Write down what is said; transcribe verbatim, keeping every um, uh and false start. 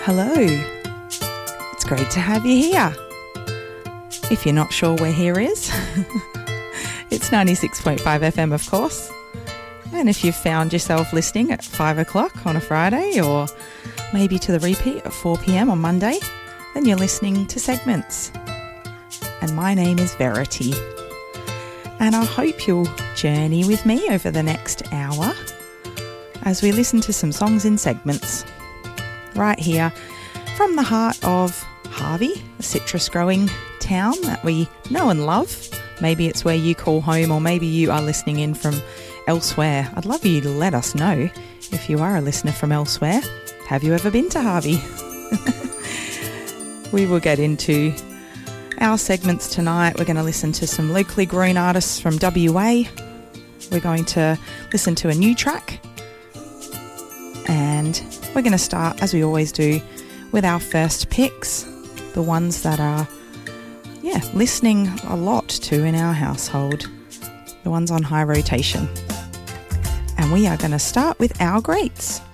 Hello. It's great to have you here. If you're not sure where here is, it's ninety-six point five F M, of course. And if you've found yourself listening at five o'clock on a Friday, or maybe to the repeat at four p.m. on Monday, then you're listening to Segments. And my name is Verity. And I hope you'll journey with me over the next hour as we listen to some songs in segments. Right here from the heart of Harvey, a citrus growing town that we know and love. Maybe it's where you call home, or maybe you are listening in from elsewhere. I'd love you to let us know if you are a listener from elsewhere. Have you ever been to Harvey? We will get into our segments tonight. We're going to listen to some locally grown artists from W A. We're going to listen to a new track. And we're going to start, as we always do, with our first picks, the ones that are, yeah, listening a lot to in our household, the ones on high rotation. And we are going to start with Our Greats.